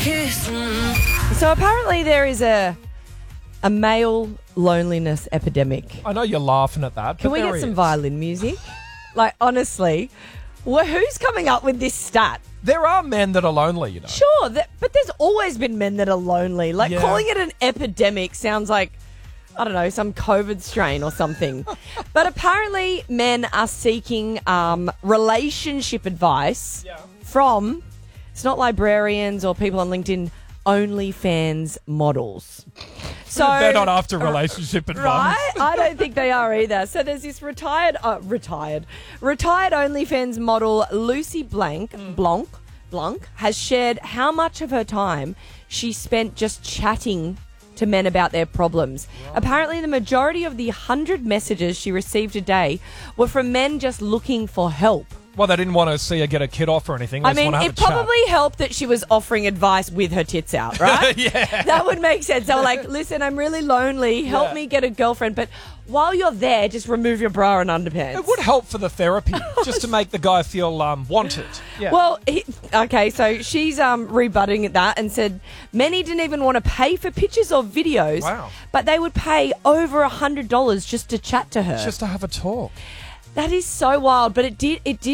kiss. So apparently there is a male loneliness epidemic. I know you're laughing at that. Can we get some violin music? Like, honestly, who's coming up with this stat? There are men that are lonely, you know. Sure, but there's always been men that are lonely. Like, Yeah. calling it an epidemic sounds like, I don't know, some COVID strain or something. But apparently men are seeking relationship advice from, it's not librarians or people on LinkedIn, OnlyFans models. So They're not after relationship advice. right? I don't think they are either. So there's this retired OnlyFans model Lucy Blanc has shared how much of her time she spent just chatting to men about their problems. Right. Apparently, the majority of the 100 messages she received a day were from men just looking for help. Well, they didn't want to see her get a kid off or anything. They I just mean, want to have it a chat. probably helped that she was offering advice with her tits out, right? Yeah. That would make sense. They were like, listen, I'm really lonely. Help me get a girlfriend. But while you're there, just remove your bra and underpants. It would help for the therapy, just to make the guy feel wanted. Yeah. Well, okay, so she's rebutting that and said many didn't even want to pay for pictures or videos, but they would pay over $100 just to chat to her. Just to have a talk. That is so wild, but it did